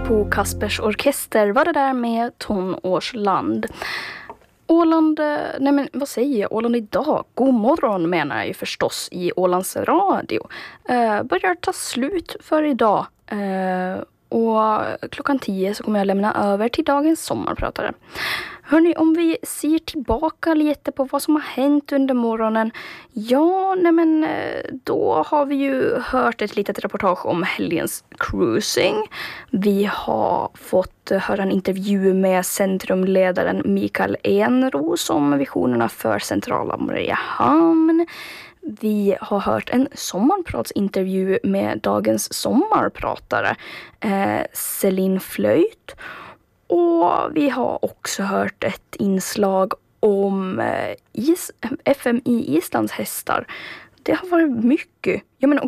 på Kaspers Orkester var det där med Tonårsland. Åland, nej men vad säger jag? Åland idag. God morgon menar jag ju förstås i Ålands Radio. Börjar ta slut för idag. Och klockan 10 så kommer jag lämna över till dagens sommarpratare. Hörrni, om vi ser tillbaka lite på vad som har hänt under morgonen. Ja, nej men då har vi ju hört ett litet reportage om helgens cruising. Vi har fått höra en intervju med centrumledaren Mikael Enros om visionerna för centrala Mariehamn. Vi har hört en sommarpratsintervju med dagens sommarpratare, Celine Flöjt. Och vi har också hört ett inslag om FMI Islands hästar. Det har varit mycket. Jag menar,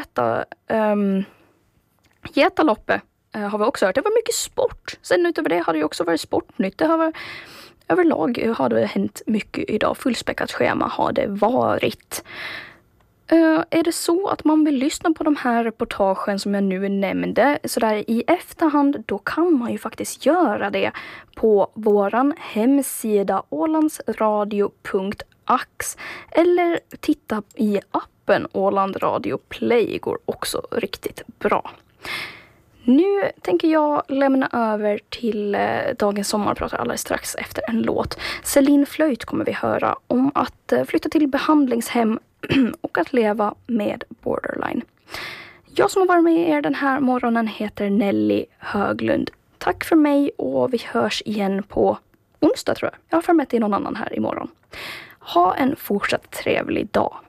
Getaloppe har vi också hört. Det var mycket sport. Sen utöver det har det ju också varit sportnytt. Överlag har det hänt mycket idag. Fullspäckat schema har det varit. Är det så att man vill lyssna på de här reportagen som jag nu nämnde sådär i efterhand, då kan man ju faktiskt göra det på våran hemsida ålandsradio.ax eller titta i appen Åland Radio Play, går också riktigt bra. Nu tänker jag lämna över till dagens sommarpratare alldeles strax efter en låt. Celine Flöjt kommer vi höra om att flytta till behandlingshem och att leva med borderline. Jag som har varit med er den här morgonen heter Nelly Höglund. Tack för mig och vi hörs igen på onsdag tror jag. Jag har för mig till någon annan här imorgon. Ha en fortsatt trevlig dag.